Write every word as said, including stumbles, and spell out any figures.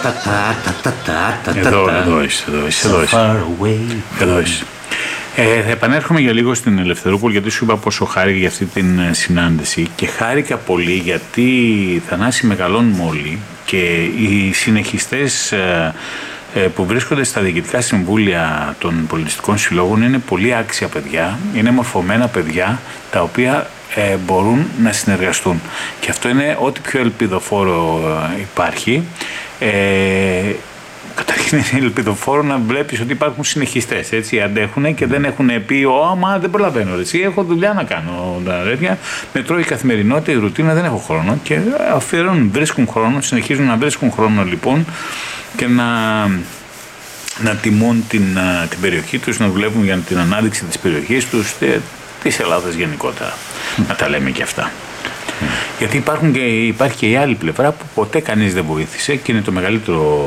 Εδώ, εδώ είσαι, εδώ είσαι, εδώ είσαι. Εδώ είσαι. Ε, θα επανέρχομαι για λίγο στην Ελευθερούπολη, γιατί σου είπα πόσο χάρηκα για αυτή την συνάντηση και χάρηκα πολύ γιατί, Θανάση, μεγαλώνουμε όλοι και οι συνεχιστές ε, ε, που βρίσκονται στα διοικητικά συμβούλια των πολιτιστικών συλλόγων είναι πολύ άξια παιδιά, είναι μορφωμένα παιδιά τα οποία ε, μπορούν να συνεργαστούν και αυτό είναι ό,τι πιο ελπιδοφόρο ε, υπάρχει. Ε, Καταρχήν είναι ελπιδοφόρο να βλέπεις ότι υπάρχουν συνεχιστές, έτσι, αντέχουν και δεν έχουν πει «Ω, μα δεν προλαβαίνω, εσύ έχω δουλειά να κάνω». Με τρώει η καθημερινότητα, η ρουτίνα, δεν έχω χρόνο και αφιερώνουν, βρίσκουν χρόνο, συνεχίζουν να βρίσκουν χρόνο λοιπόν και να, να τιμούν την, την περιοχή τους, να δουλεύουν για την ανάδειξη της περιοχής τους, της Ελλάδας γενικότερα, να τα λέμε και αυτά. Mm. Γιατί υπάρχουν και, υπάρχει και η άλλη πλευρά που ποτέ κανείς δεν βοήθησε και είναι το μεγαλύτερο